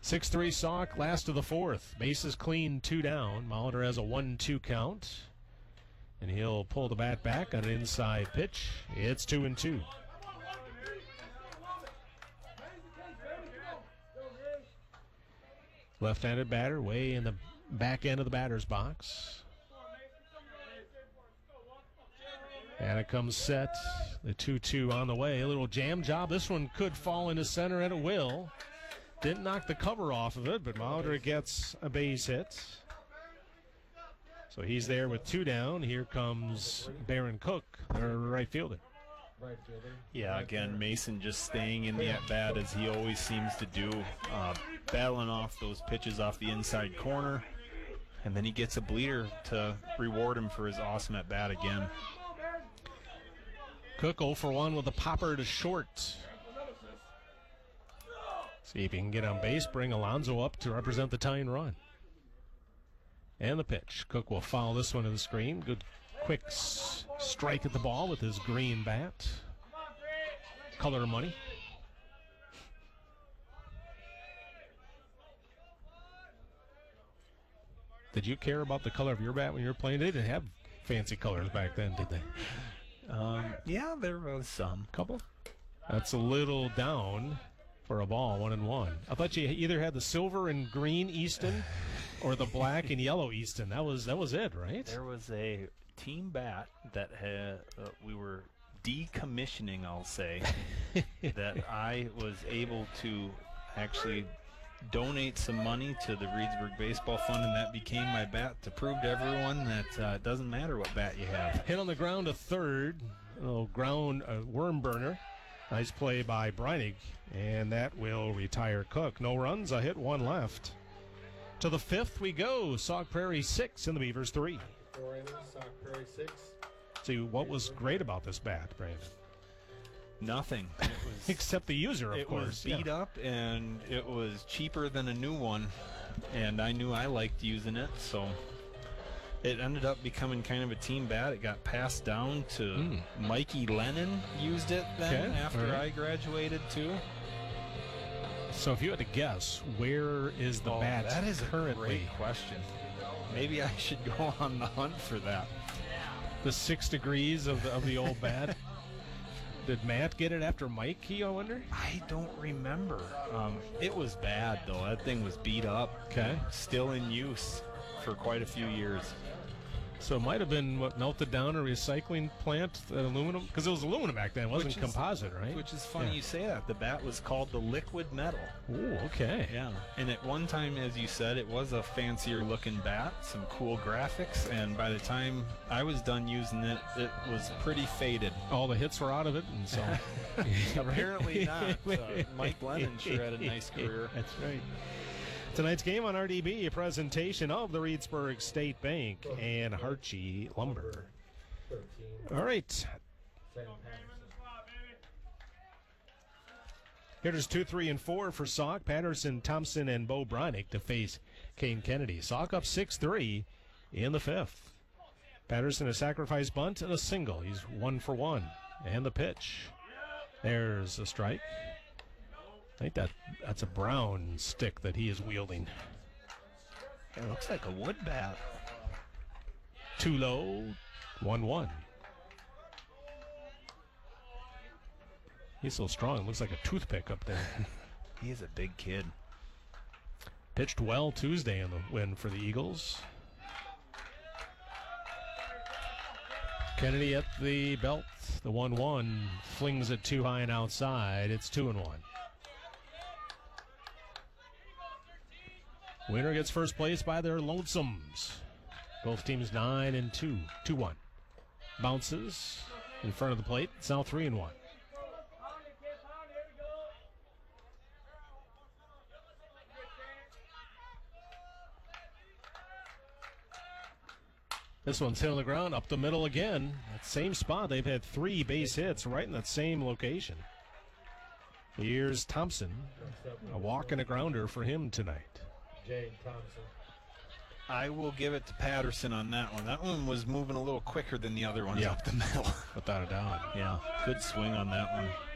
6-3 Sauk, last of the fourth. Bases clean, 2 down. Molitor has a 1-2 count. And he'll pull the bat back on an inside pitch. It's 2-2. Left-handed batter way in the back end of the batter's box. And it comes set. The 2-2 on the way. A little jam job. This one could fall into center and it will. Didn't knock the cover off of it, but Molitor gets a base hit. So he's there with 2 down. Here comes Baron Cook, their right fielder. Yeah, again, Mason just staying in the at-bat as he always seems to do, battling off those pitches off the inside corner, and then he gets a bleeder to reward him for his awesome at-bat again. Cook 0 for 1 with a popper to short. See if he can get on base, bring Alonso up to represent the tying run. And the pitch. Cook will foul this one to the screen. Good quick strike at the ball with his green bat. Color of money. Did you care about the color of your bat when you were playing? They didn't have fancy colors back then, did they? Yeah, there was some. Couple? That's a little down for a ball, 1-1. I thought you either had the silver and green Easton or the black and yellow Easton. That was it, right? There was a team bat that we were decommissioning, I'll say, that I was able to actually donate some money to the Reedsburg Baseball Fund, and that became my bat to prove to everyone that it doesn't matter what bat you have. Hit on the ground to third. A little ground worm burner. Nice play by Breinig, and that will retire Cook. No runs, a hit, 1 left. To the 5th we go. Sauk Prairie 6 and the Beavers 3. 4 innings, Sauk Prairie 6. See, what was great about this bat, Brandon? Nothing. It was, except the user, of course. It was beat up, and it was cheaper than a new one, and I knew I liked using it, so it ended up becoming kind of a team bat. It got passed down to Mikey Lennon, used it then after I graduated too. So if you had to guess, where is the bat that is currently? A great question. Maybe I should go on the hunt for that. The 6 degrees of the old bat. Did Matt get it after Mikey, I wonder? I don't remember. It was bad, though. That thing was beat up. Okay. Still in use for quite a few years. So it might have been melted down a recycling plant, aluminum, because it was aluminum back then. It wasn't composite, right? Which is funny you say that. The bat was called the Liquid Metal. Ooh, okay. Yeah. And at one time, as you said, it was a fancier looking bat, some cool graphics, and by the time I was done using it, it was pretty faded. All the hits were out of it, and so apparently not. Mike Lennon sure had a nice career. That's right. Tonight's game on RDB, a presentation of the Reedsburg State Bank and Harchie Lumber. 13. All right. Hitters 2, 3, and 4 for Sauk. Patterson, Thompson, and Bo Breinig to face Kane Kennedy. Sauk up 6-3 in the 5th. Patterson a sacrifice bunt and a single. He's 1 for 1. And the pitch. There's a strike. I think that's a brown stick that he is wielding. It looks like a wood bat. Too low, 1-1. He's so strong, looks like a toothpick up there. He is a big kid. Pitched well Tuesday in the win for the Eagles. Kennedy at the belt. The 1-1 flings it too high and outside. It's 2-1. Winner gets first place by their Lonesomes. Both teams 9 and 2. 2-1. Bounces in front of the plate. It's now 3-1. This one's hit on the ground, up the middle again. That same spot. They've had 3 base hits right in that same location. Here's Thompson. A walk and a grounder for him tonight. Jay Thompson. I will give it to Patterson on that one. That one was moving a little quicker than the other ones up the middle. Without a doubt. Yeah, good swing on that one.